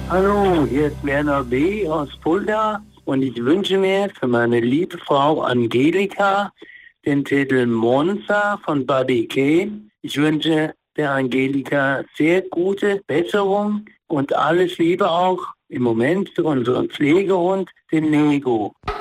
Hallo, hier ist Werner B. aus Fulda und ich wünsche mir für meine liebe Frau Angelika den Titel Monza von Buddy Kane. Ich wünsche der Angelika sehr gute Besserung und alles Liebe auch im Moment für unseren Pflegehund, den Nego.